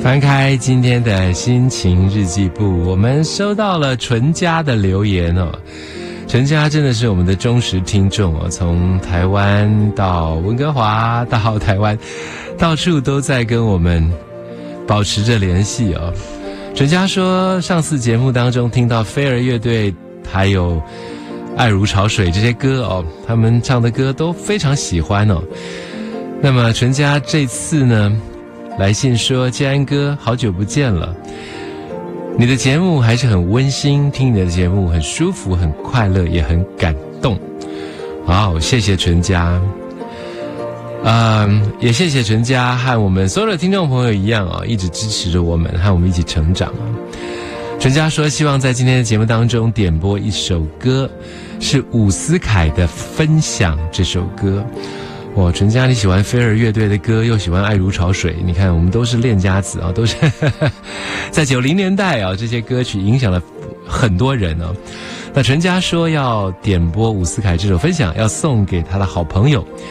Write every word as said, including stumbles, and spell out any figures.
翻开今天的心情日记簿，我们收到了纯家的留言哦。纯家真的是我们的忠实听众哦，从台湾到温哥华到台湾，到处都在跟我们保持着联系哦。纯家说，上次节目当中听到飞儿乐队还有爱如潮水这些歌哦，他们唱的歌都非常喜欢哦。那么纯家这次呢来信说，建安哥好久不见了，你的节目还是很温馨，听你的节目很舒服很快乐也很感动。好，谢谢纯家，嗯，也谢谢纯家和我们所有的听众朋友一样啊、哦，一直支持着我们，和我们一起成长。纯家说希望在今天的节目当中点播一首歌，是伍思凯的《分享》这首歌。哇，纯家你喜欢飞儿乐队的歌，又喜欢爱如潮水，你看我们都是恋家子啊，都是在九零年代啊，这些歌曲影响了很多人啊。那纯家说要点播伍思凯这首《分享》，要送给他的好朋友